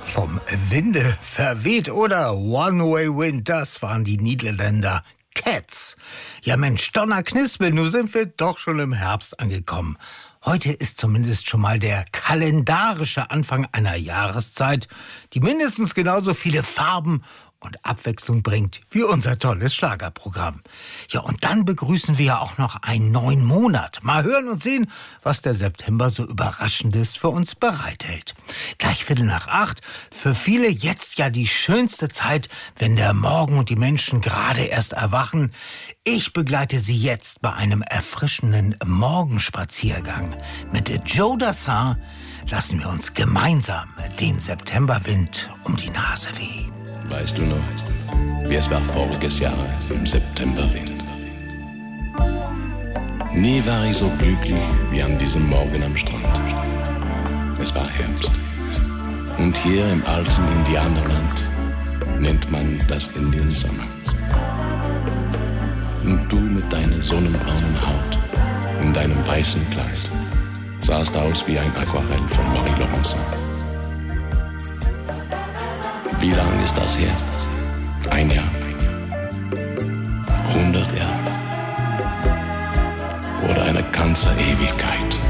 vom Winde verweht oder One-Way-Wind, das waren die Niederländer Cats. Ja Mensch, Donnerknispel, nun sind wir doch schon im Herbst angekommen. Heute ist zumindest schon mal der kalendarische Anfang einer Jahreszeit, die mindestens genauso viele Farben und Abwechslung bringt wie unser tolles Schlagerprogramm. Ja, und dann begrüßen wir ja auch noch einen neuen Monat. Mal hören und sehen, was der September so Überraschendes für uns bereithält. Gleich 7:45. Für viele jetzt ja die schönste Zeit, wenn der Morgen und die Menschen gerade erst erwachen. Ich begleite Sie jetzt bei einem erfrischenden Morgenspaziergang. Mit Joe Dassin lassen wir uns gemeinsam den Septemberwind um die Nase wehen. Weißt du noch, wie es war voriges Jahr im Septemberwind? Nie war ich so glücklich wie an diesem Morgen am Strand. Es war Herbst. Und hier im alten Indianerland nennt man das Indian Summer. Und du mit deiner sonnenbraunen Haut in deinem weißen Kleid sahst aus wie ein Aquarell von Marie Laurencin. Wie lang ist das her? 1 Jahr? 100 Jahre? Oder eine ganze Ewigkeit?